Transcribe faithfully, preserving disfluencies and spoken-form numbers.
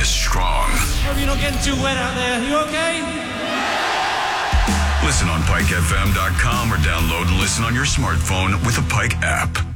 is strong. Hope you're not getting too wet out there. You okay? Listen on Pike F M dot com or download and listen on your smartphone with the Pike app.